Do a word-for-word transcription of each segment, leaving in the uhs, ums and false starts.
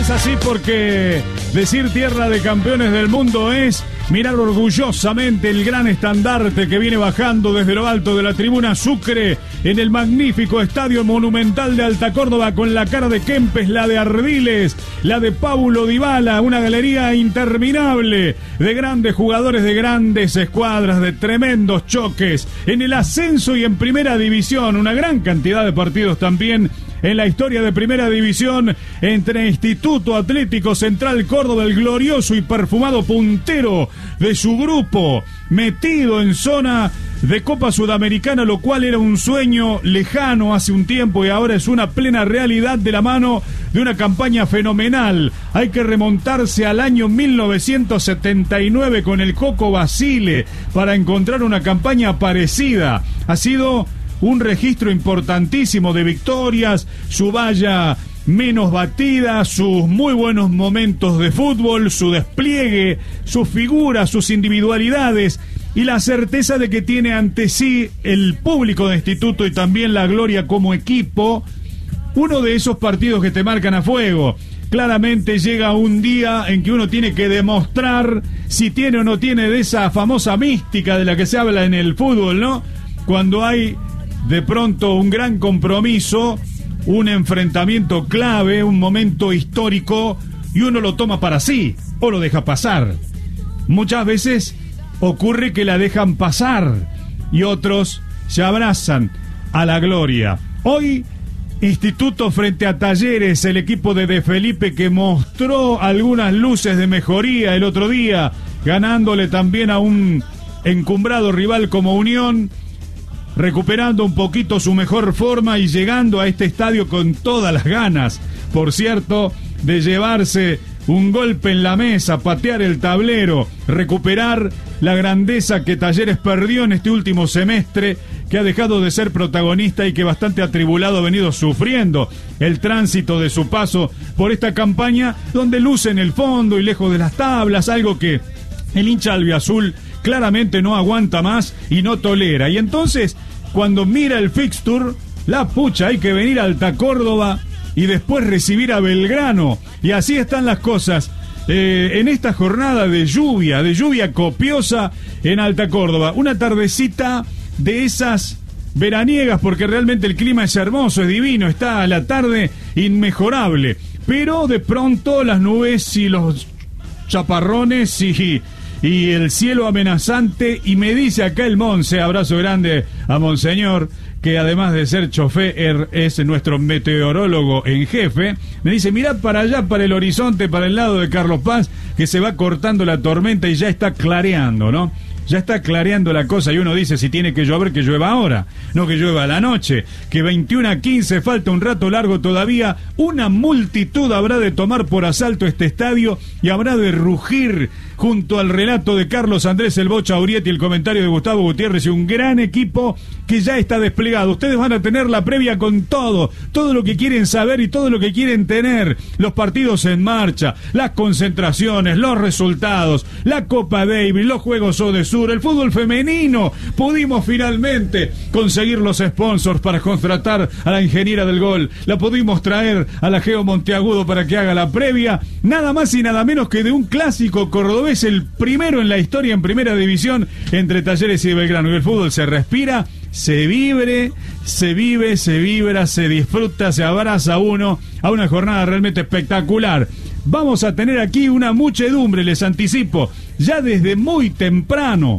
es así porque decir tierra de campeones del mundo es mirar orgullosamente el gran estandarte que viene bajando desde lo alto de la tribuna Sucre en el magnífico estadio monumental de Alta Córdoba, con la cara de Kempes, la de Ardiles, la de Paulo Dybala, una galería interminable de grandes jugadores, de grandes escuadras, de tremendos choques en el ascenso y en primera división, una gran cantidad de partidos también en la historia de primera división entre Instituto Atlético Central Córdoba, el glorioso y perfumado puntero de su grupo, metido en zona de Copa Sudamericana, lo cual era un sueño lejano hace un tiempo y ahora es una plena realidad de la mano de una campaña fenomenal. Hay que remontarse al año mil novecientos setenta y nueve con el Coco Basile para encontrar una campaña parecida. Ha sido un registro importantísimo de victorias, su valla menos batida, sus muy buenos momentos de fútbol, su despliegue, sus figuras, sus individualidades y la certeza de que tiene ante sí el público de Instituto y también la gloria como equipo. Uno de esos partidos que te marcan a fuego. Claramente llega un día en que uno tiene que demostrar si tiene o no tiene de esa famosa mística de la que se habla en el fútbol, ¿no? Cuando hay de pronto un gran compromiso, un enfrentamiento clave, un momento histórico, y uno lo toma para sí o lo deja pasar. Muchas veces ocurre que la dejan pasar y otros se abrazan a la gloria. Hoy, Instituto frente a Talleres, el equipo de De Felipe, que mostró algunas luces de mejoría el otro día, ganándole también a un encumbrado rival como Unión, recuperando un poquito su mejor forma y llegando a este estadio con todas las ganas, por cierto, de llevarse un golpe en la mesa, patear el tablero, recuperar la grandeza que Talleres perdió en este último semestre, que ha dejado de ser protagonista y que bastante atribulado ha venido sufriendo el tránsito de su paso por esta campaña, donde luce en el fondo y lejos de las tablas, algo que el hincha albiazul claramente no aguanta más y no tolera. Y entonces, cuando mira el fixture, la pucha, hay que venir a Alta Córdoba y después recibir a Belgrano. Y así están las cosas eh, en esta jornada de lluvia, de lluvia copiosa en Alta Córdoba. Una tardecita de esas veraniegas, porque realmente el clima es hermoso, es divino, está a la tarde inmejorable. Pero de pronto las nubes y los chaparrones y... y el cielo amenazante, y me dice acá el Monse, abrazo grande a Monseñor, que además de ser chofer es nuestro meteorólogo en jefe, me dice, mirá para allá, para el horizonte, para el lado de Carlos Paz, que se va cortando la tormenta y ya está clareando, ¿no? Ya está clareando la cosa y uno dice, si tiene que llover, que llueva ahora, no que llueva a la noche, que veintiuno a quince, falta un rato largo todavía, una multitud habrá de tomar por asalto este estadio y habrá de rugir junto al relato de Carlos Andrés El Bocha Uriet y el comentario de Gustavo Gutiérrez, y un gran equipo que ya está desplegado. Ustedes van a tener la previa con todo, todo lo que quieren saber y todo lo que quieren tener, los partidos en marcha, las concentraciones, los resultados, la Copa Davis, los Juegos Odesur, el fútbol femenino. Pudimos finalmente conseguir los sponsors para contratar a la ingeniera del gol, la pudimos traer a la Geo Monteagudo para que haga la previa, nada más y nada menos que de un clásico cordobés, el primero en la historia en primera división entre Talleres y Belgrano. Y el fútbol se respira, se vibre, se vive, se vibra, se disfruta, se abraza uno a una jornada realmente espectacular. Vamos a tener aquí una muchedumbre, les anticipo, ya desde muy temprano.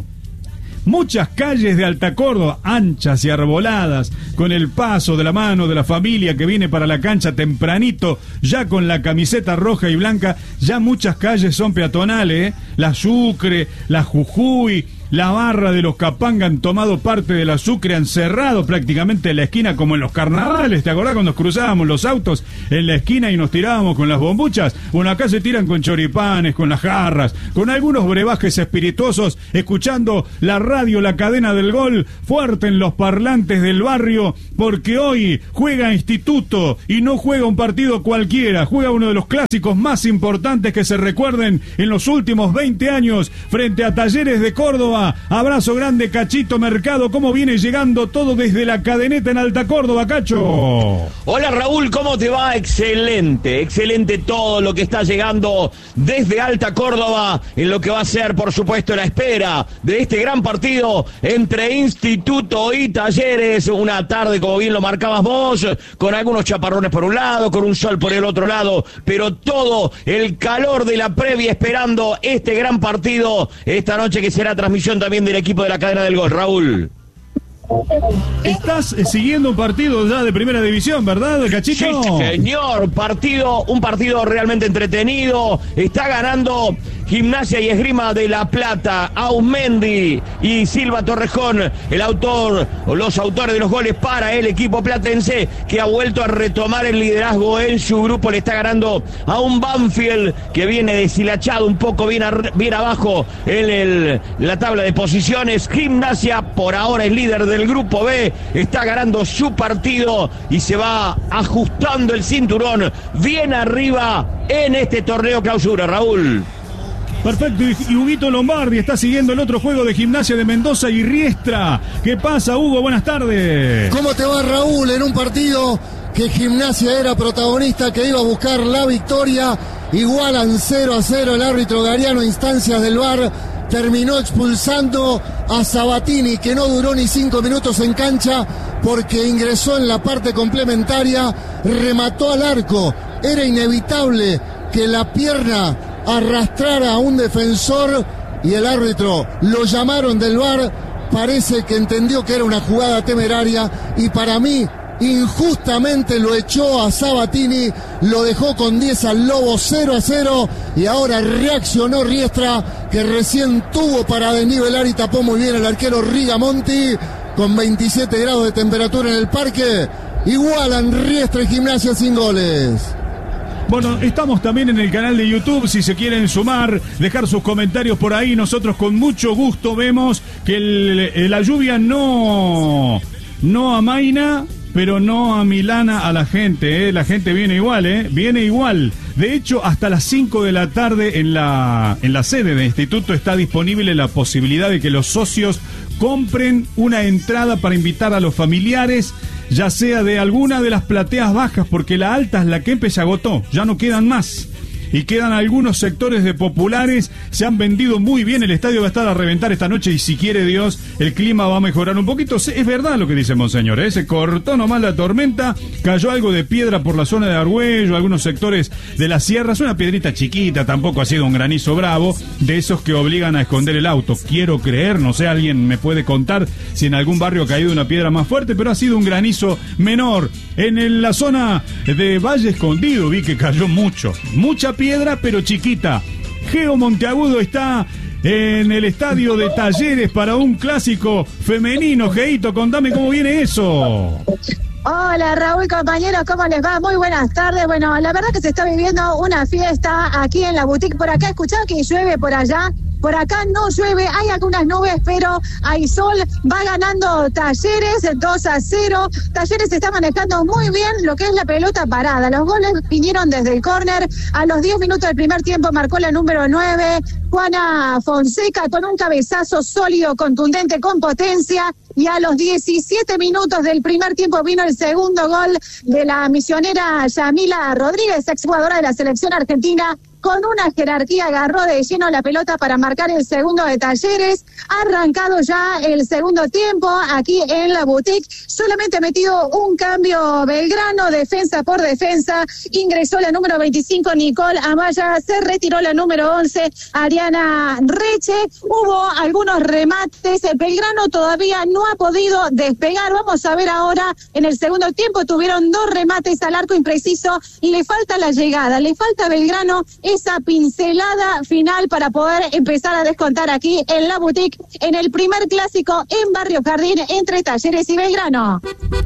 Muchas calles de Alta Córdoba, anchas y arboladas, con el paso de la mano de la familia que viene para la cancha tempranito, ya con la camiseta roja y blanca. Ya muchas calles son peatonales, ¿eh? La Sucre, la Jujuy, la Barra de los Capanga han tomado parte de la Sucre, han cerrado prácticamente la esquina como en los carnavales. ¿Te acordás cuando nos cruzábamos los autos en la esquina y nos tirábamos con las bombuchas? Bueno, acá se tiran con choripanes, con las jarras, con algunos brebajes espirituosos, escuchando la radio, la cadena del gol, fuerte en los parlantes del barrio, porque hoy juega Instituto y no juega un partido cualquiera, juega uno de los clásicos más importantes que se recuerden en los últimos veinte años frente a Talleres de Córdoba. Córdoba. Abrazo grande, Cachito Mercado. ¿Cómo viene llegando todo desde la cadeneta en Alta Córdoba, Cacho? Hola Raúl, ¿cómo te va? Excelente, excelente todo lo que está llegando desde Alta Córdoba en lo que va a ser, por supuesto, la espera de este gran partido entre Instituto y Talleres. Una tarde, como bien lo marcabas vos, con algunos chaparrones por un lado, con un sol por el otro lado, pero todo el calor de la previa esperando este gran partido esta noche, que será transmisión también del equipo de la cadena del gol. Raúl, estás siguiendo un partido ya de primera división, ¿verdad, Cachito? Sí, señor, partido, un partido realmente entretenido. Está ganando Gimnasia y Esgrima de La Plata, Aumendi y Silva Torrejón, el autor o los autores de los goles para el equipo platense, que ha vuelto a retomar el liderazgo en su grupo. Le está ganando a un Banfield que viene deshilachado un poco bien, a, bien abajo en el, la tabla de posiciones. Gimnasia por ahora es líder del grupo B, está ganando su partido y se va ajustando el cinturón bien arriba en este torneo clausura, Raúl. Perfecto, y Huguito Lombardi está siguiendo el otro juego de Gimnasia de Mendoza y Riestra. ¿Qué pasa, Hugo? Buenas tardes. ¿Cómo te va, Raúl? En un partido que Gimnasia era protagonista, que iba a buscar la victoria, igualan cero a cero. El árbitro Gariano, instancias del V A R, terminó expulsando a Sabatini, que no duró ni cinco minutos en cancha porque ingresó en la parte complementaria, remató al arco. Era inevitable que la pierna arrastrara a un defensor y el árbitro lo llamaron del V A R. Parece que entendió que era una jugada temeraria y para mí injustamente lo echó a Sabatini, lo dejó con diez al Lobo, cero a cero, y ahora reaccionó Riestra, que recién tuvo para desnivelar y tapó muy bien el arquero Rigamonti. Con veintisiete grados de temperatura en el parque, igualan Riestra y Gimnasia sin goles. Bueno, estamos también en el canal de YouTube, si se quieren sumar, dejar sus comentarios por ahí. Nosotros con mucho gusto vemos que el, la lluvia no, no amaina, pero no amilana a la gente, ¿eh? La gente viene igual, ¿eh? Viene igual. De hecho, hasta las cinco de la tarde en la, en la sede del instituto está disponible la posibilidad de que los socios compren una entrada para invitar a los familiares, ya sea de alguna de las plateas bajas, porque la alta es la que se agotó, ya no quedan más. Y quedan algunos sectores de populares, se han vendido muy bien, el estadio va a estar a reventar esta noche y si quiere Dios, el clima va a mejorar un poquito. Es verdad lo que dice Monseñor, ¿eh? Se cortó nomás la tormenta, cayó algo de piedra por la zona de Argüello, algunos sectores de las sierras, una piedrita chiquita, tampoco ha sido un granizo bravo, de esos que obligan a esconder el auto. Quiero creer, no sé, alguien me puede contar si en algún barrio ha caído una piedra más fuerte, pero ha sido un granizo menor. En el, la zona de Valle Escondido vi que cayó mucho, mucha piedra, pero chiquita. Geo Monteagudo está en el estadio de Talleres para un clásico femenino. Geito, contame cómo viene eso. Hola Raúl, compañeros, ¿cómo les va? Muy buenas tardes. Bueno, la verdad que se está viviendo una fiesta aquí en la boutique. Por acá he escuchado que llueve por allá. Por acá no llueve, hay algunas nubes, pero hay sol. Va ganando Talleres dos a cero. Talleres está manejando muy bien lo que es la pelota parada. Los goles vinieron desde el córner. A los diez minutos del primer tiempo marcó la número nueve, Juana Fonseca, con un cabezazo sólido, contundente, con potencia. Y a los diecisiete minutos del primer tiempo vino el segundo gol de la misionera Yamila Rodríguez, exjugadora de la selección argentina. Con una jerarquía agarró de lleno la pelota para marcar el segundo de Talleres. Ha arrancado ya el segundo tiempo aquí en la boutique. Solamente ha metido un cambio Belgrano, defensa por defensa. Ingresó la número veinticinco, Nicole Amaya. Se retiró la número once, Ariana Reche. Hubo algunos remates. Belgrano todavía no ha podido despegar. Vamos a ver ahora en el segundo tiempo. Tuvieron dos remates al arco impreciso. Le falta la llegada. Le falta a Belgrano esa pincelada final para poder empezar a descontar aquí en la boutique en el primer clásico en Barrio Jardín entre Talleres y Belgrano.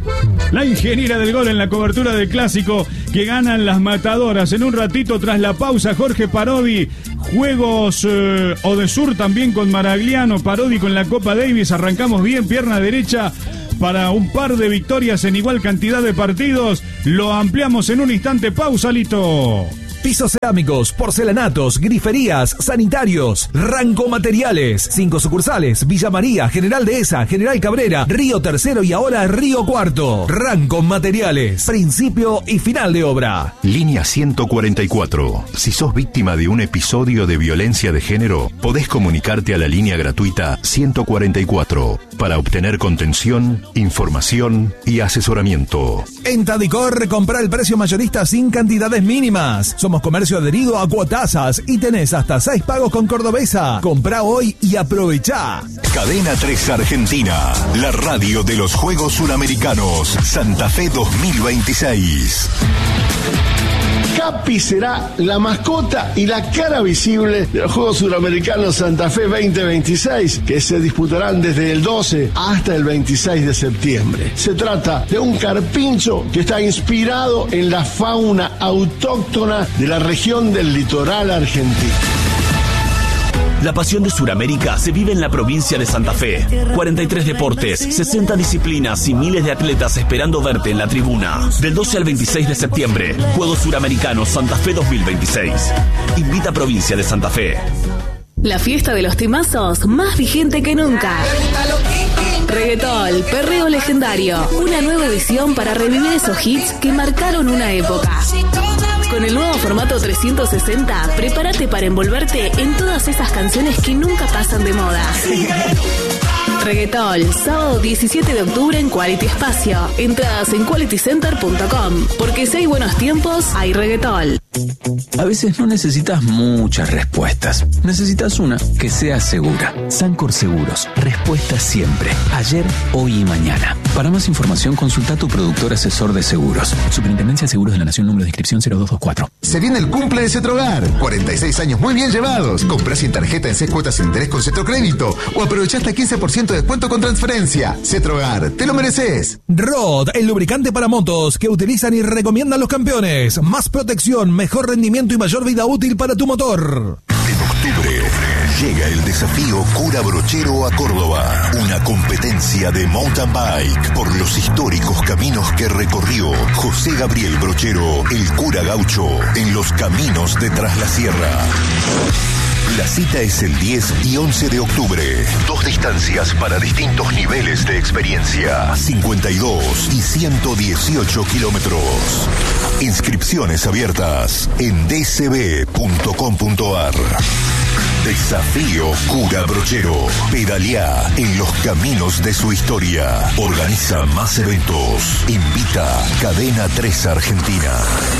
La ingeniera del gol en la cobertura del clásico que ganan las matadoras. En un ratito tras la pausa, Jorge Parodi, Juegos eh, Odesur también con Maragliano, Parodi con la Copa Davis. Arrancamos bien, pierna derecha para un par de victorias en igual cantidad de partidos. Lo ampliamos en un instante. Pausa, Lito. Pisos cerámicos, porcelanatos, griferías, sanitarios. Ranco Materiales. Cinco sucursales: Villa María, General Dehesa, General Cabrera, Río Tercero y ahora Río Cuarto. Ranco Materiales. Principio y final de obra. Línea ciento cuarenta y cuatro. Si sos víctima de un episodio de violencia de género, podés comunicarte a la línea gratuita ciento cuarenta y cuatro para obtener contención, información y asesoramiento. En Tadicor, compra el precio mayorista sin cantidades mínimas. Somos comercio adherido a Cuotasas y tenés hasta seis pagos con Cordobesa. Comprá hoy y aprovechá. Cadena tres Argentina, la radio de los Juegos Suramericanos Santa Fe dos mil veintiséis. Capi será la mascota y la cara visible de los Juegos Suramericanos Santa Fe veinte veintiséis, que se disputarán desde el doce hasta el veintiséis de septiembre. Se trata de un carpincho que está inspirado en la fauna autóctona de la región del litoral argentino. La pasión de Suramérica se vive en la provincia de Santa Fe. cuarenta y tres deportes, sesenta disciplinas y miles de atletas esperando verte en la tribuna. Del doce al veintiséis de septiembre, Juegos Suramericanos Santa Fe dos mil veintiséis. Invita Provincia de Santa Fe. La fiesta de los temazos más vigente que nunca. Reggaetón, perreo legendario. Una nueva edición para revivir esos hits que marcaron una época. Con el nuevo formato trescientos sesenta, prepárate para envolverte en todas esas canciones que nunca pasan de moda. Reggaetón, sábado diecisiete de octubre en Quality Espacio. Entradas en quality center punto com. Porque si hay buenos tiempos, hay reggaetón. A veces no necesitas muchas respuestas. Necesitas una que sea segura. Sancor Seguros. Respuestas siempre. Ayer, hoy y mañana. Para más información, consulta a tu productor asesor de seguros. Superintendencia de Seguros de la Nación, número de inscripción cero dos dos cuatro. Se viene el cumple de Cetrogar. cuarenta y seis años muy bien llevados. Comprá sin tarjeta en seis cuotas sin interés con Cetrocrédito. O aprovechá hasta quince por ciento de descuento con transferencia. Cetrogar, te lo mereces. Rod, el lubricante para motos que utilizan y recomiendan los campeones. Más protección, mejor rendimiento y mayor vida útil para tu motor. En octubre llega el desafío Cura Brochero a Córdoba. Una competencia de mountain bike por los históricos caminos que recorrió José Gabriel Brochero, el cura gaucho, en los caminos de Tras la Sierra. La cita es el diez y once de octubre. Dos distancias para distintos niveles de experiencia. cincuenta y dos y ciento dieciocho kilómetros. Inscripciones abiertas en d c b punto com punto a r. Desafío Cura Brochero. Pedalea en los caminos de su historia. Organiza más eventos. Invita Cadena tres Argentina.